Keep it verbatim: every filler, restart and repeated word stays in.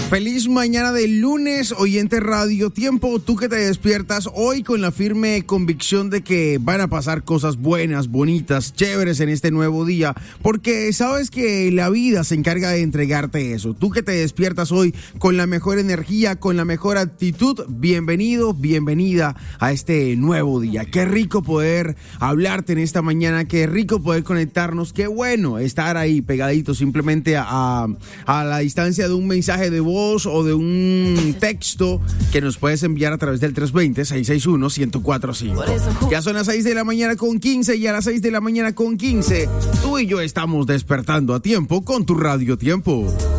Feliz mañana de lunes, oyente Radio Tiempo, tú que te despiertas hoy con la firme convicción de que van a pasar cosas buenas, bonitas, chéveres en este nuevo día, porque sabes que la vida se encarga de entregarte eso. Tú que te despiertas hoy con la mejor energía, con la mejor actitud, bienvenido, bienvenida a este nuevo día. Qué rico poder hablarte en esta mañana, qué rico poder conectarnos, qué bueno estar ahí pegadito simplemente a, a, a la distancia de un mensaje de voz o de un texto que nos puedes enviar a través del tres dos cero, seis seis uno, uno cero cuatro cinco. Ya son las seis de la mañana con quince y a las seis de la mañana con quince tú y yo estamos despertando a tiempo con tu Radio Tiempo.